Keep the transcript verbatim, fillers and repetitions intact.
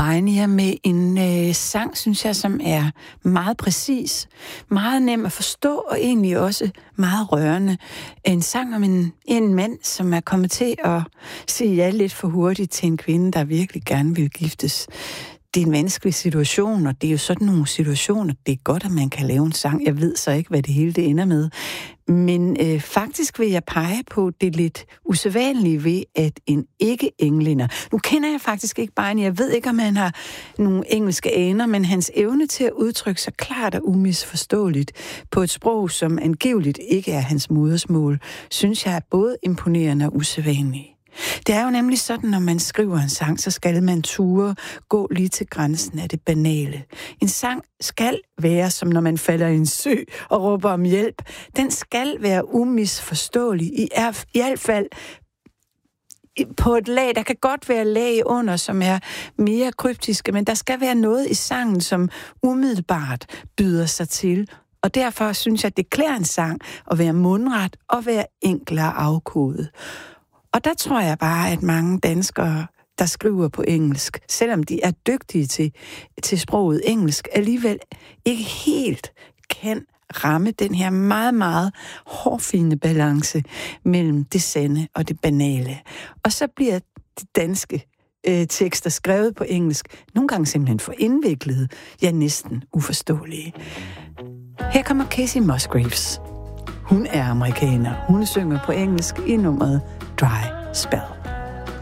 Pioneer med en øh, sang, synes jeg, som er meget præcis, meget nem at forstå, og egentlig også meget rørende. En sang om en, en mand, som er kommet til at sige ja lidt for hurtigt til en kvinde, der virkelig gerne vil giftes. Det er en vanskelig situation, og det er jo sådan nogle situationer, det er godt, at man kan lave en sang. Jeg ved så ikke, hvad det hele det ender med. Men øh, faktisk vil jeg pege på det lidt usædvanlige ved, at en ikke-englænder... Nu kender jeg faktisk ikke Barney, jeg ved ikke, om han har nogle engelske aner, men hans evne til at udtrykke sig klart og umisforståeligt på et sprog, som angiveligt ikke er hans modersmål, synes jeg er både imponerende og usædvanligt. Det er jo nemlig sådan, når man skriver en sang, så skal man ture gå lige til grænsen af det banale. En sang skal være, som når man falder i en sø og råber om hjælp. Den skal være umisforståelig, i, er, i hvert fald på et lag. Der kan godt være lag under, som er mere kryptiske, men der skal være noget i sangen, som umiddelbart byder sig til. Og derfor synes jeg, at det klæder en sang at være mundret og være enkel og afkodet. Og der tror jeg bare, at mange danskere, der skriver på engelsk, selvom de er dygtige til, til sproget engelsk, alligevel ikke helt kan ramme den her meget, meget hårfine balance mellem det sande og det banale. Og så bliver de danske øh, tekster skrevet på engelsk nogle gange simpelthen for indviklede, ja næsten uforståelige. Her kommer Kacey Musgraves. Hun er amerikaner. Hun synger på engelsk i nummeret Dry Spell.